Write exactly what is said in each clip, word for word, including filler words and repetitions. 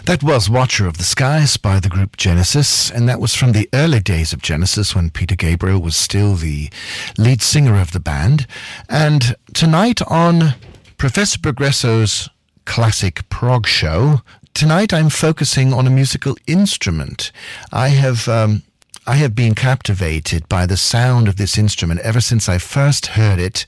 That was Watcher of the Skies by the group Genesis, and that was from the early days of Genesis when Peter Gabriel was still the lead singer of the band. And tonight on Professor Progresso's Classic Prog Show, tonight I'm focusing on a musical instrument. I have... Um, I have been captivated by the sound of this instrument ever since I first heard it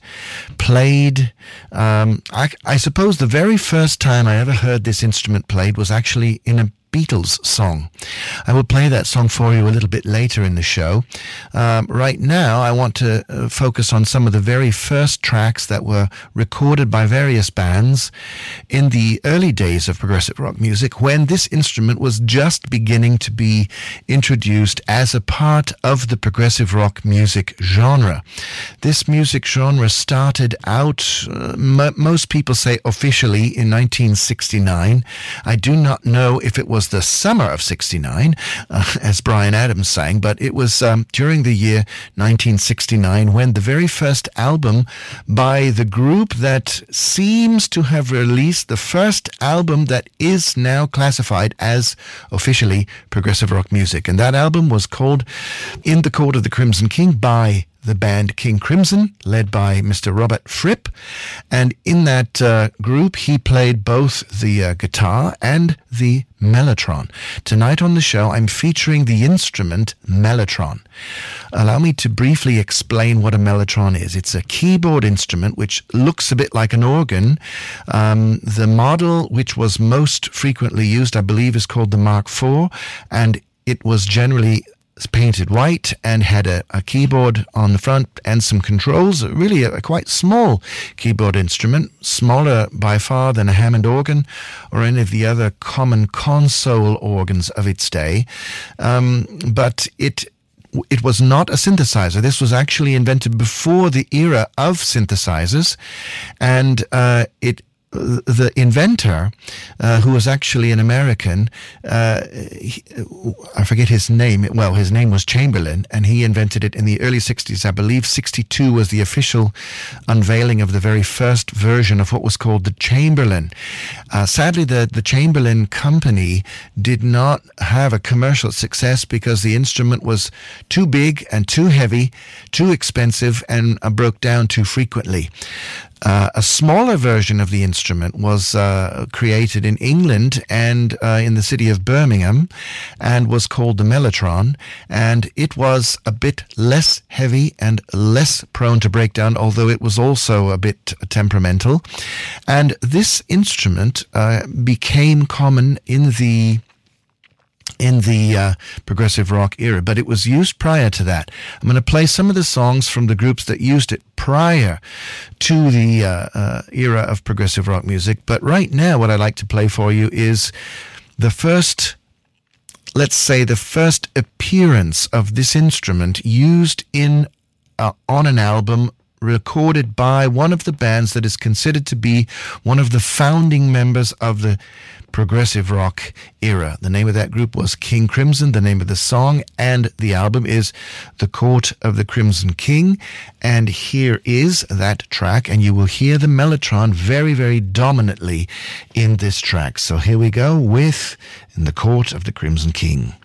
played. Um, I, I suppose the very first time I ever heard this instrument played was actually in a Beatles song. I will play that song for you a little bit later in the show. Um, right now, I want to uh, focus on some of the very first tracks that were recorded by various bands in the early days of progressive rock music, when this instrument was just beginning to be introduced as a part of the progressive rock music genre. This music genre started out, uh, m- most people say officially, in nineteen sixty-nine. I do not know if it was the summer of sixty-nine, uh, as Bryan Adams sang, but it was um, during the year nineteen sixty-nine when the very first album by the group that seems to have released the first album that is now classified as officially progressive rock music. And that album was called In the Court of the Crimson King by the band King Crimson, led by Mister Robert Fripp. And in that uh, group, he played both the uh, guitar and the mellotron. Tonight on the show, I'm featuring the instrument mellotron. Allow me to briefly explain what a mellotron is. It's a keyboard instrument which looks a bit like an organ. Um, the model which was most frequently used, I believe, is called the Mark four, and it was generally painted white and had a, a keyboard on the front and some controls, really a, a quite small keyboard instrument, smaller by far than a Hammond organ or any of the other common console organs of its day. Um, but it It was not a synthesizer. This was actually invented before the era of synthesizers, and uh, it the inventor, uh, who was actually an American, uh, he, I forget his name. Well, his name was Chamberlain, and he invented it in the early sixties. I believe sixty-two was the official unveiling of the very first version of what was called the Chamberlain. Uh, sadly, the, the Chamberlain company did not have a commercial success because the instrument was too big and too heavy, too expensive, and uh, broke down too frequently. Uh, a smaller version of the instrument was uh, created in England and uh, in the city of Birmingham, and was called the mellotron, and it was a bit less heavy and less prone to breakdown, although it was also a bit temperamental. And this instrument uh, became common in the in the uh, progressive rock era, but it was used prior to that. I'm going to play some of the songs from the groups that used it prior to the uh, uh, era of progressive rock music, but right now what I'd like to play for you is the first, let's say the first appearance of this instrument used in uh, on an album recorded by one of the bands that is considered to be one of the founding members of the progressive rock era. The name of that group was King Crimson. The name of the song and the album is The Court of the Crimson King. And here is that track, and you will hear the mellotron very, very dominantly in this track. So here we go with In the Court of the Crimson King.